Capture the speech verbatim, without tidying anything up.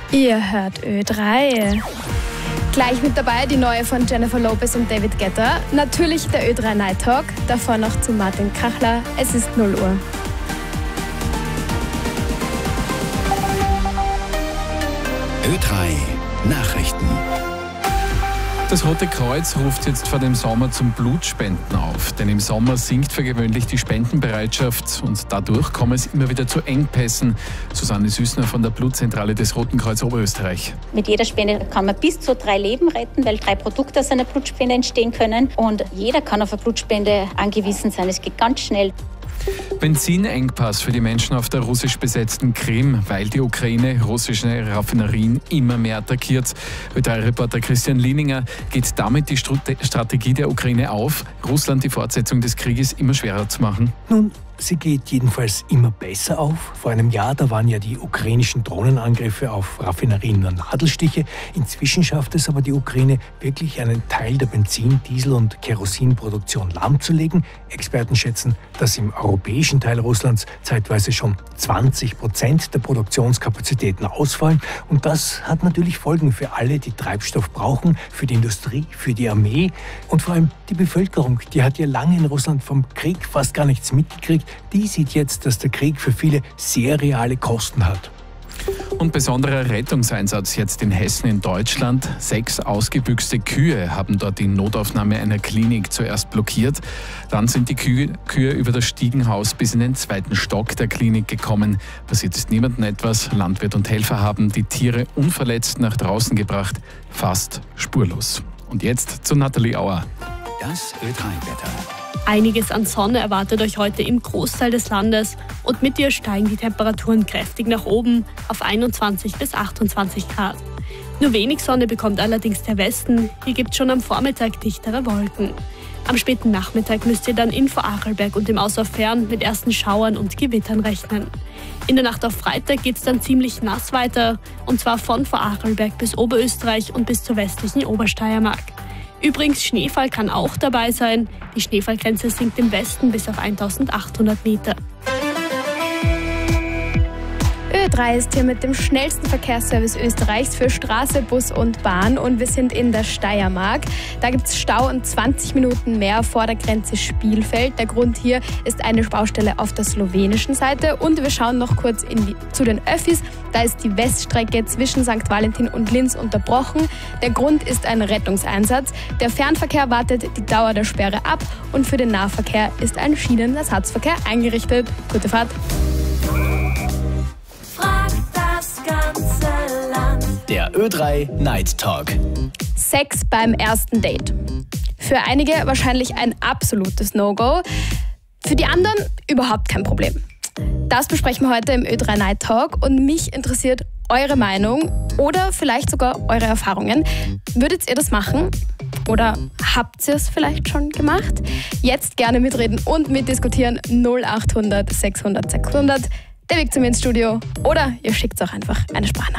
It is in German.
Ihr hört Ö drei. Gleich mit dabei die neue von Jennifer Lopez und David Guetta. Natürlich der Ö drei Night Talk. Davor noch zu Martin Kachler. Es ist null Uhr. Ö drei Nachrichten. Das Rote Kreuz ruft jetzt vor dem Sommer zum Blutspenden auf. Denn im Sommer sinkt für gewöhnlich die Spendenbereitschaft und dadurch kommt es immer wieder zu Engpässen. Susanne Süßner von der Blutzentrale des Roten Kreuz Oberösterreich. Mit jeder Spende kann man bis zu drei Leben retten, weil drei Produkte aus einer Blutspende entstehen können. Und jeder kann auf eine Blutspende angewiesen sein. Es geht ganz schnell. Benzinengpass für die Menschen auf der russisch besetzten Krim, weil die Ukraine russische Raffinerien immer mehr attackiert. Ö drei Reporter Christian Lininger, geht damit die Strategie der Ukraine auf, Russland die Fortsetzung des Krieges immer schwerer zu machen? Nun, sie geht jedenfalls immer besser auf. Vor einem Jahr, da waren ja die ukrainischen Drohnenangriffe auf Raffinerien nur Nadelstiche. Inzwischen schafft es aber die Ukraine wirklich, einen Teil der Benzin-, Diesel- und Kerosinproduktion lahmzulegen. Experten schätzen, dass im europäischen Teil Russlands zeitweise schon zwanzig Prozent der Produktionskapazitäten ausfallen. Und das hat natürlich Folgen für alle, die Treibstoff brauchen, für die Industrie, für die Armee und vor allem die Bevölkerung. Die hat ja lange in Russland vom Krieg fast gar nichts mitgekriegt. Die sieht jetzt, dass der Krieg für viele sehr reale Kosten hat. Und besonderer Rettungseinsatz jetzt in Hessen in Deutschland. Sechs ausgebüxte Kühe haben dort die Notaufnahme einer Klinik zuerst blockiert. Dann sind die Kühe, Kühe über das Stiegenhaus bis in den zweiten Stock der Klinik gekommen. Passiert ist niemandem etwas. Landwirt und Helfer haben die Tiere unverletzt nach draußen gebracht. Fast spurlos. Und jetzt zu Nathalie Auer. Das Ö drei Wetter. Einiges an Sonne erwartet euch heute im Großteil des Landes und mit ihr steigen die Temperaturen kräftig nach oben auf einundzwanzig bis achtundzwanzig Grad. Nur wenig Sonne bekommt allerdings der Westen, hier gibt es schon am Vormittag dichtere Wolken. Am späten Nachmittag müsst ihr dann in Vorarlberg und im Außerfern mit ersten Schauern und Gewittern rechnen. In der Nacht auf Freitag geht es dann ziemlich nass weiter, und zwar von Vorarlberg bis Oberösterreich und bis zur westlichen Obersteiermark. Übrigens, Schneefall kann auch dabei sein. Die Schneefallgrenze sinkt im Westen bis auf eintausendachthundert Meter. Ö drei ist hier mit dem schnellsten Verkehrsservice Österreichs für Straße, Bus und Bahn und wir sind in der Steiermark. Da gibt es Stau und zwanzig Minuten mehr vor der Grenze Spielfeld. Der Grund hier ist eine Baustelle auf der slowenischen Seite und wir schauen noch kurz in die, zu den Öffis. Da ist die Weststrecke zwischen Sankt Valentin und Linz unterbrochen. Der Grund ist ein Rettungseinsatz. Der Fernverkehr wartet die Dauer der Sperre ab und für den Nahverkehr ist ein Schienenersatzverkehr eingerichtet. Gute Fahrt! Der Ö drei Night Talk. Sex beim ersten Date. Für einige wahrscheinlich ein absolutes No-Go. Für die anderen überhaupt kein Problem. Das besprechen wir heute im Ö drei Night Talk und mich interessiert eure Meinung oder vielleicht sogar eure Erfahrungen. Würdet ihr das machen? Oder habt ihr es vielleicht schon gemacht? Jetzt gerne mitreden und mitdiskutieren. null achthundert sechshundert sechshundert. Der Weg zu mir ins Studio. Oder ihr schickt auch einfach eine Sprachnachricht.